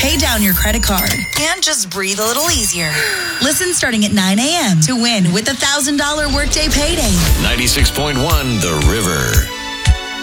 pay down your credit card, and just breathe a little easier. Listen starting at 9 a.m. to win with $1,000 workday payday. 96.1 The River.